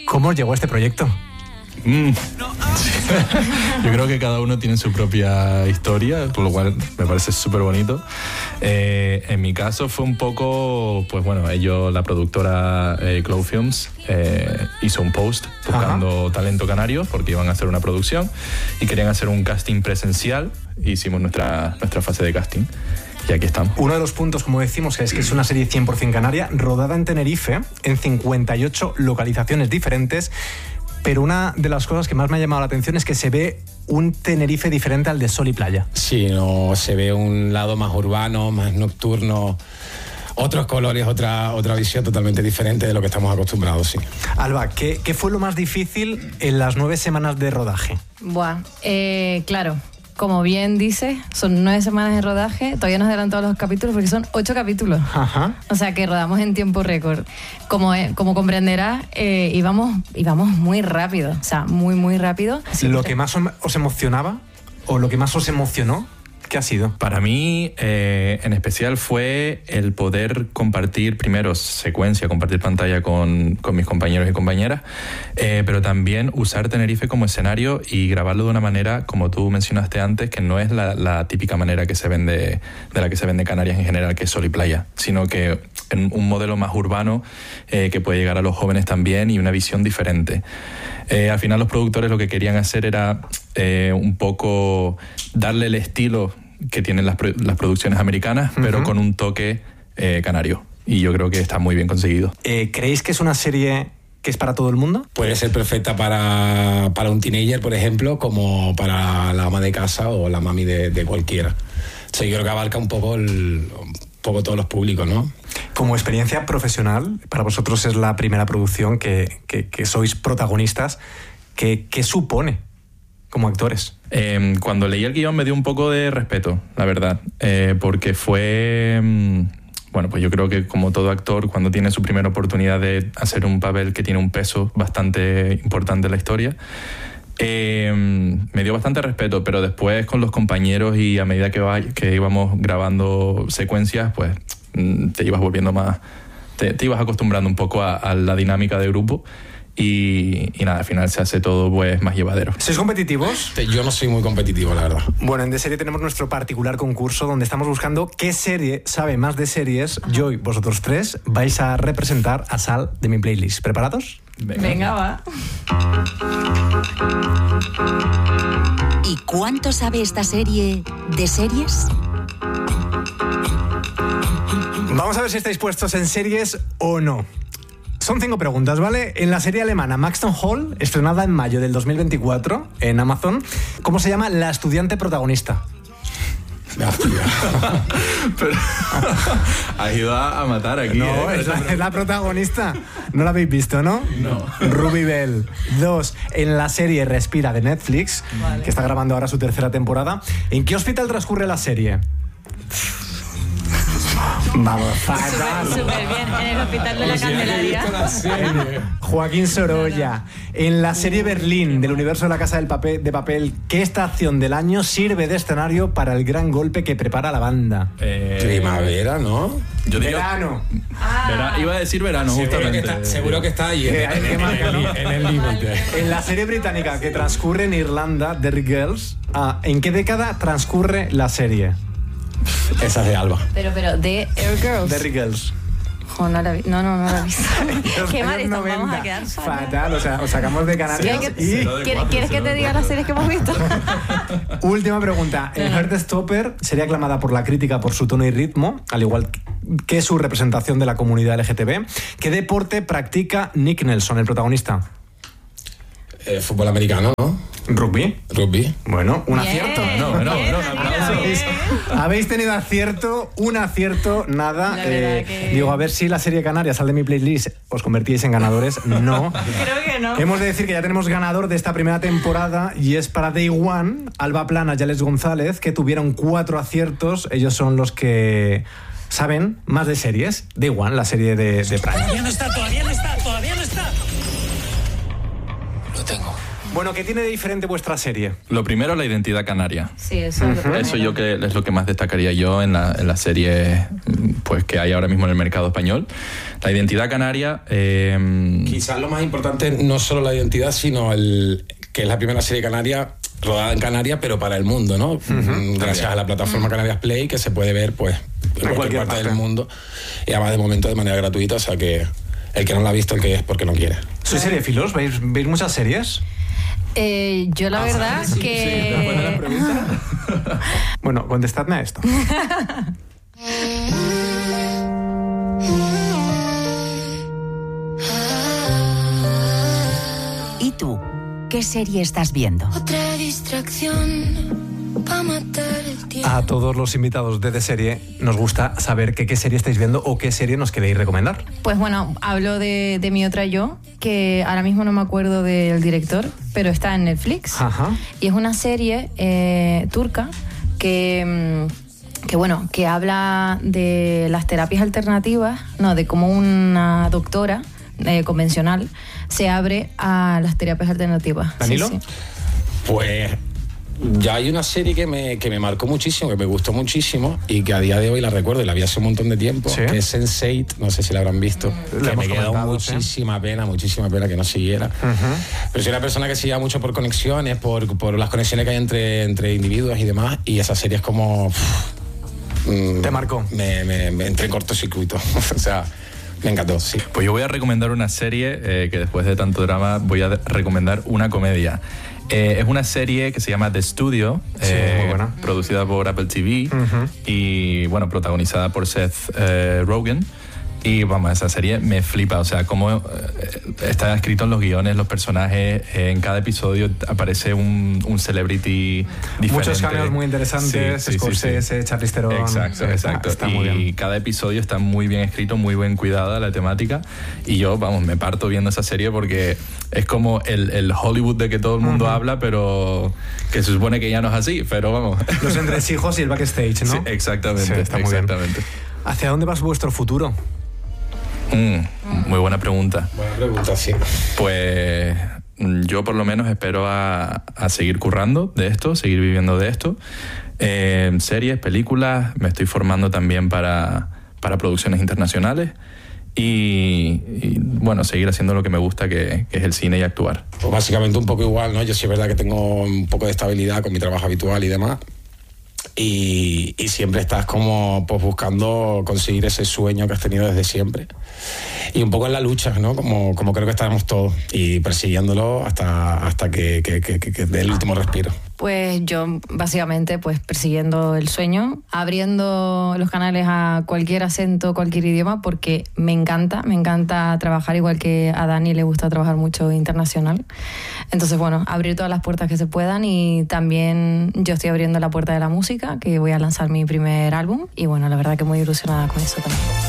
¿Cómo llegó a este proyecto? Yo creo que cada uno tiene su propia historia, con lo cual me parece súper bonito. En mi caso fue un poco, pues bueno, la productora Cloud Films hizo un post buscando talento canario porque iban a hacer una producción y querían hacer un casting presencial. Hicimos nuestra fase de casting. Y aquí estamos. Uno de los puntos, como decimos, es que es una serie 100% canaria, rodada en Tenerife, en 58 localizaciones diferentes. Pero una de las cosas que más me ha llamado la atención es que se ve un Tenerife diferente al de sol y playa. Sí, no, se ve un lado más urbano, más nocturno, otros colores, otra visión totalmente diferente de lo que estamos acostumbrados, sí. Alba, ¿qué fue lo más difícil en las 9 semanas de rodaje? Claro. Como bien dice, son 9 semanas de rodaje. Todavía no he adelantado los capítulos porque son 8 capítulos. Ajá. O sea que rodamos en tiempo récord. Como comprenderás, íbamos muy rápido. O sea, muy, muy rápido. ¿Lo que más os emocionaba o lo que más os emocionó? ¿Qué ha sido? Para mí, en especial, fue el poder compartir, primero, compartir pantalla con mis compañeros y compañeras, pero también usar Tenerife como escenario y grabarlo de una manera, como tú mencionaste antes, que no es la típica manera que se vende, de la que se vende Canarias en general, que es sol y playa, sino que en un modelo más urbano que puede llegar a los jóvenes también y una visión diferente. Al final los productores lo que querían hacer era un poco darle el estilo que tienen las producciones americanas, pero con un toque canario. Y yo creo que está muy bien conseguido. ¿Creéis que es una serie que es para todo el mundo? Puede ser perfecta para un teenager, por ejemplo, como para la ama de casa o la mami de cualquiera. O sea, yo creo que abarca un poco todos los públicos, ¿no? Como experiencia profesional, para vosotros es la primera producción que sois protagonistas. ¿Qué supone como actores? Cuando leí el guión me dio un poco de respeto, la verdad, porque fue... Bueno, pues yo creo que como todo actor, cuando tiene su primera oportunidad de hacer un papel que tiene un peso bastante importante en la historia, me dio bastante respeto, pero después con los compañeros y a medida que íbamos grabando secuencias, pues te ibas volviendo más... Te ibas acostumbrando un poco a la dinámica de grupo. Y nada, al final se hace todo pues más llevadero. ¿Sois competitivos? Yo no soy muy competitivo, la verdad. Bueno, en De Serie tenemos nuestro particular concurso donde estamos buscando qué serie sabe más de series. Yo y vosotros tres vais a representar a Sal de mi playlist. ¿Preparados? Venga, va. ¿Y cuánto sabe esta serie de series? Vamos a ver si estáis puestos en series o no. Son 5 preguntas, ¿vale? En la serie alemana Maxton Hall, estrenada en mayo del 2024 en Amazon, ¿cómo se llama la estudiante protagonista? Pero has ido a matar aquí. No, es la protagonista. No la habéis visto, ¿no? No. Ruby Bell. 2. En la serie Respira de Netflix, vale, que está grabando ahora su 3ª temporada. ¿En qué hospital transcurre la serie? Vamos, fatal. Súper bien, en el Hospital de la Candelaria. Joaquín Sorolla. En la serie Berlín del universo de La Casa de Papel, ¿qué estación del año sirve de escenario para el gran golpe que prepara la banda? Primavera, ¿no? Yo diría, verano. Iba a decir verano, justamente. Seguro que está ahí en el límite. En la serie británica que transcurre en Irlanda, Derry Girls, ¿en qué década transcurre la serie? Esa es de Alba. Pero de Air Girls. Derry Girls. No la vi. No la he visto. Qué mal estamos, vamos a quedar fatal. O sea, os sacamos de Canarias. ¿Quieres que te diga las series que hemos visto? Última pregunta. En Heartstopper sería aclamada por la crítica por su tono y ritmo, al igual que su representación de la comunidad LGTB. ¿Qué deporte practica Nick Nelson, el protagonista? Fútbol americano, ¿no? ¿Rugby? Bueno, un acierto. No, Habéis tenido acierto, un acierto, nada. Que... Digo, a ver si la serie canaria Sal de mi playlist os convertíais en ganadores. No. Creo que no. Hemos de decir que ya tenemos ganador de esta primera temporada y es para Day One, Alba Plana y Alex González, que tuvieron 4 aciertos. Ellos son los que saben más de series. Day One, la serie de Prime. Todavía no está. Lo tengo. Bueno, ¿qué tiene de diferente vuestra serie? Lo primero, la identidad canaria. Sí, eso es lo primero. Eso yo que es lo que más destacaría yo en la serie pues, que hay ahora mismo en el mercado español. La identidad canaria... Quizás lo más importante no solo la identidad, sino que es la primera serie canaria rodada en Canarias, pero para el mundo, ¿no? Gracias a la plataforma Canarias Play, que se puede ver pues en cualquier parte del mundo. Y además de momento de manera gratuita, o sea que el que no la ha visto, el que es porque no quiere. ¿Sois seriefilos? ¿Veis muchas series? Yo la verdad que... ¿Después de la pregunta? Bueno, contestadme a esto. ¿Y tú? ¿Qué serie estás viendo? Otra distracción pa' matar el tiempo. A todos los invitados de Serie nos gusta saber qué serie estáis viendo o qué serie nos queréis recomendar. Pues bueno, hablo de Mi Otra Yo, que ahora mismo no me acuerdo del director, pero está en Netflix. Ajá. Y es una serie turca que habla de las terapias alternativas, de cómo una doctora convencional se abre a las terapias alternativas. ¿Danilo? Sí. Pues ya hay una serie que me marcó muchísimo, que me gustó muchísimo y que a día de hoy la recuerdo y la vi hace un montón de tiempo, ¿Sí? que es Sense8, no sé si la habrán visto, La que hemos me quedó comentado, muchísima pena que no siguiera. Pero soy una persona que seguía mucho por conexiones, por las conexiones que hay entre individuos y demás, y esa serie es como... ¿Te marcó? Me entré en cortocircuito, o sea... Me encantó, sí. Pues yo voy a recomendar una serie que después de tanto drama voy a recomendar una comedia. Es una serie que se llama The Studio, muy buena. producida por Apple TV y bueno, protagonizada por Seth Rogen. Y vamos, esa serie me flipa, o sea, cómo está escrito en los guiones, los personajes, en cada episodio aparece un celebrity diferente. Muchos cameos muy interesantes, Sí. Scorsese, Charlize Theron. Exacto. Está y muy bien. cada episodio está muy bien escrito, muy bien cuidada la temática. Y yo, vamos, me parto viendo esa serie porque es como el Hollywood de que todo el mundo habla, pero que se supone que ya no es así, pero vamos. Los entresijos y el backstage, ¿no? Sí, exactamente, Sí, está muy bien. exactamente. ¿Hacia dónde va vuestro futuro? Muy buena pregunta. Buena pregunta, sí. Pues yo por lo menos espero a seguir currando de esto, seguir viviendo de esto. Series, películas, me estoy formando también para producciones internacionales y bueno, seguir haciendo lo que me gusta, que es el cine y actuar. Pues básicamente un poco igual, ¿no? Yo sí es verdad que tengo un poco de estabilidad con mi trabajo habitual y demás. Y siempre estás como pues buscando conseguir ese sueño que has tenido desde siempre. Y un poco en la lucha, ¿no? Como creo que estamos todos. Y persiguiéndolo hasta que dé el último respiro. Pues yo básicamente pues persiguiendo el sueño, abriendo los canales a cualquier acento, cualquier idioma, porque me encanta trabajar, igual que a Dani le gusta trabajar mucho internacional. Entonces bueno, abrir todas las puertas que se puedan, y también yo estoy abriendo la puerta de la música, que voy a lanzar mi primer álbum, y bueno, la verdad que muy ilusionada con eso también.